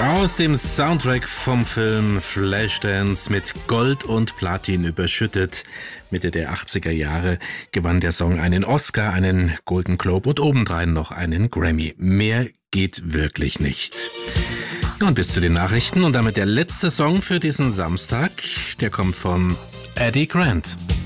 Aus dem Soundtrack vom Film Flashdance, mit Gold und Platin überschüttet. Mitte der 80er Jahre gewann der Song einen Oscar, einen Golden Globe und obendrein noch einen Grammy. Mehr geht wirklich nicht. Ja, und bis zu den Nachrichten und damit der letzte Song für diesen Samstag. Der kommt von Eddie Grant.